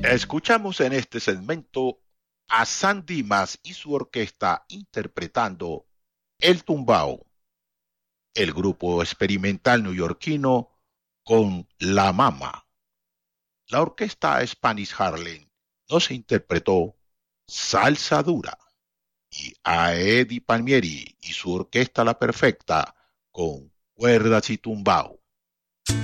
Escuchamos en este segmento a San Dimas y su orquesta interpretando El Tumbao, el grupo experimental neoyorquino con La Mama. La orquesta Spanish Harlem nos interpretó Salsa Dura y a Eddie Palmieri y su orquesta La Perfecta con Cuerdas y Tumbao.